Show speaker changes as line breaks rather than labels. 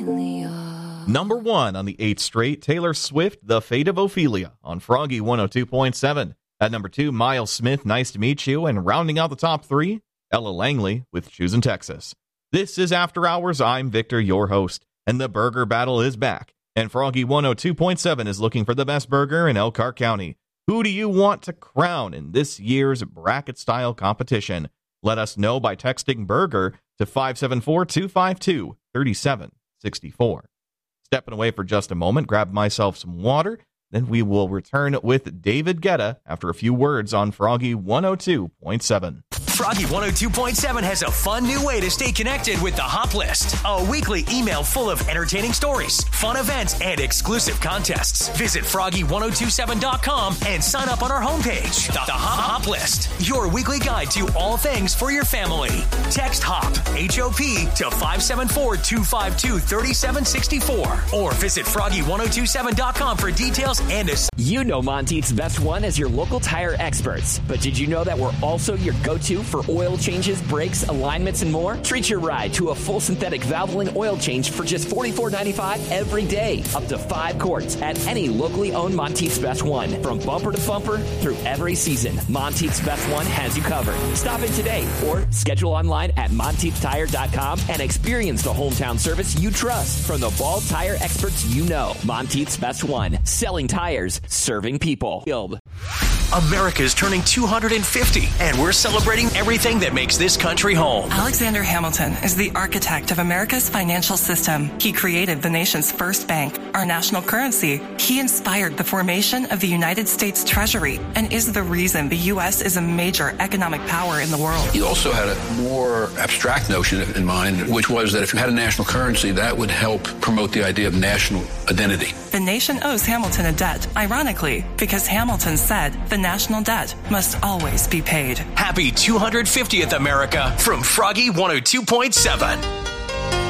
Number 1 on the 8th straight, Taylor Swift, The Fate of Ophelia on Froggy 102.7. At number 2, Miles Smith, Nice to Meet You. And rounding out the top 3, Ella Langley with Choosing Texas. This is After Hours. I'm Victor, your host. And the burger battle is back. And Froggy 102.7 is looking for the best burger in Elkhart County. Who do you want to crown in this year's bracket-style competition? Let us know by texting burger to 574-252-3764. Stepping away for just a moment, grab myself some water, then we will return with David Guetta after a few words on Froggy 102.7.
Froggy 102.7 has a fun new way to stay connected with the Hop List. A weekly email full of entertaining stories, fun events, and exclusive contests. Visit Froggy1027.com and sign up on our homepage. The Hop List, your weekly guide to all things for your family. Text HOP, H-O-P, to 574-252-3764. Or visit Froggy1027.com for details and a...
You know Monteith's Best One as your local tire experts. But did you know that we're also your go-to for oil changes, brakes, alignments, and more? Treat your ride to a full synthetic Valvoline oil change for just $44.95 every day. Up to 5 quarts at any locally owned Monteith's Best One. From bumper to bumper through every season, Monteith's Best One has you covered. Stop in today or schedule online at MonteithTire.com and experience the hometown service you trust from the bald tire experts you know. Monteith's Best One. Selling tires, serving people.
America's turning 250, and we're celebrating everything that makes this country home.
Alexander Hamilton is the architect of America's financial system. He created the nation's first bank, our national currency. He inspired the formation of the United States Treasury and is the reason the U.S. is a major economic power in the world.
He also had a more abstract notion in mind, which was that if you had a national currency, that would help promote the idea of national identity.
The nation owes Hamilton a debt, ironically, because Hamilton said the national debt must always be paid.
Happy 250th, America, from Froggy 102.7.